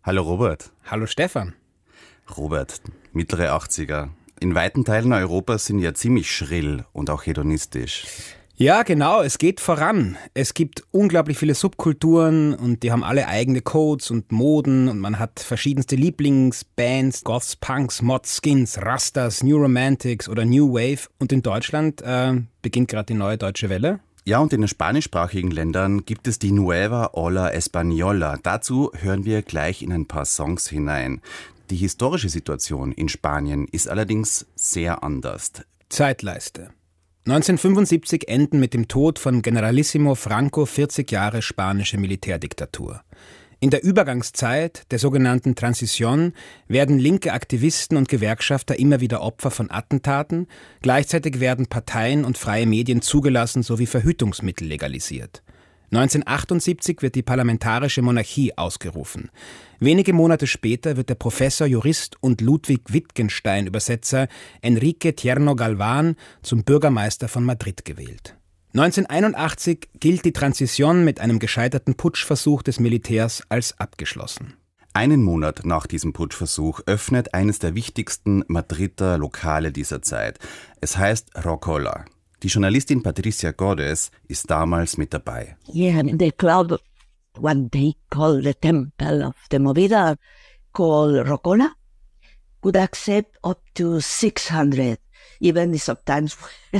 Hallo Robert. Hallo Stefan. Robert, mittlere 80er. In weiten Teilen Europas sind ja ziemlich schrill und auch hedonistisch. Ja, genau, es geht voran. Es gibt unglaublich viele Subkulturen und die haben alle eigene Codes und Moden und man hat verschiedenste Lieblingsbands, Goths, Punks, Mods, Skins, Rastas, New Romantics oder New Wave. Und in Deutschland beginnt gerade die neue deutsche Welle. Ja, und in den spanischsprachigen Ländern gibt es die Nueva Ola Española. Dazu hören wir gleich in ein paar Songs hinein. Die historische Situation in Spanien ist allerdings sehr anders. Zeitleiste. 1975 enden mit dem Tod von Generalissimo Franco 40 Jahre spanische Militärdiktatur. In der Übergangszeit, der sogenannten Transición, werden linke Aktivisten und Gewerkschafter immer wieder Opfer von Attentaten. Gleichzeitig werden Parteien und freie Medien zugelassen sowie Verhütungsmittel legalisiert. 1978 wird die parlamentarische Monarchie ausgerufen. Wenige Monate später wird der Professor, Jurist und Ludwig-Wittgenstein-Übersetzer Enrique Tierno Galván zum Bürgermeister von Madrid gewählt. 1981 gilt die Transición mit einem gescheiterten Putschversuch des Militärs als abgeschlossen. Einen Monat nach diesem Putschversuch öffnet eines der wichtigsten Madrider Lokale dieser Zeit. Es heißt Rocola. Die Journalistin Patricia Godes ist damals mit dabei. Yeah, the club, what they call the temple of the movida, called Rocola, could accept up to 600, even sometimes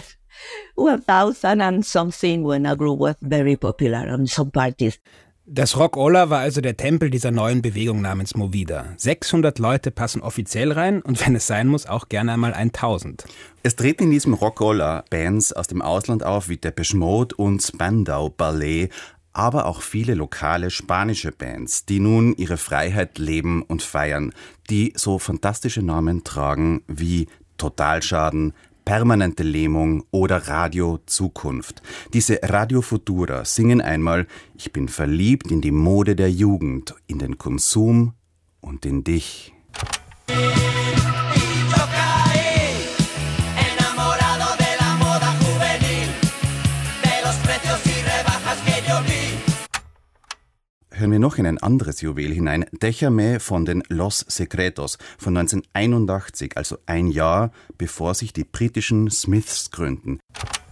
1,000 and something when a group was very popular on some parties. Das Rock-Ola war also der Tempel dieser neuen Bewegung namens Movida. 600 Leute passen offiziell rein und wenn es sein muss, auch gerne einmal 1000. Es treten in diesem Rock-Ola Bands aus dem Ausland auf wie Depeche Mode und Spandau Ballet, aber auch viele lokale spanische Bands, die nun ihre Freiheit leben und feiern, die so fantastische Namen tragen wie Totalschaden, Permanente Lähmung oder Radio Zukunft. Diese Radio Futura singen einmal: Ich bin verliebt in die Mode der Jugend, in den Konsum und in dich. Hören wir noch in ein anderes Juwel hinein. Déjame von den Los Secretos von 1981, also ein Jahr bevor sich die britischen Smiths gründen.